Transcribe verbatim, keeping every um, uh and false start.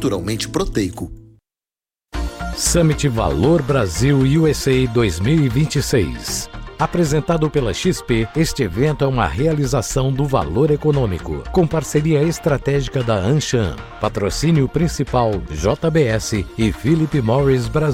naturalmente proteico. Summit Valor Brasil U S A dois mil e vinte e seis. Apresentado pela X P, este evento é uma realização do Valor Econômico, com parceria estratégica da Anshan. Patrocínio principal J B S e Philip Morris Brasil.